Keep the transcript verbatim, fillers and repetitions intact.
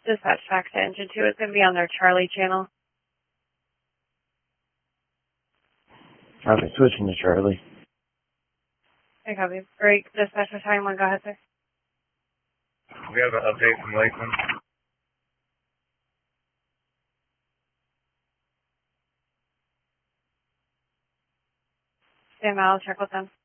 Dispatch fax to engine two is going to be on their Charlie channel. Copy, switching to Charlie. Okay, copy. Break, dispatch for time one, go ahead, sir. We have an update from Lakeland. Stand by, I'll check with them.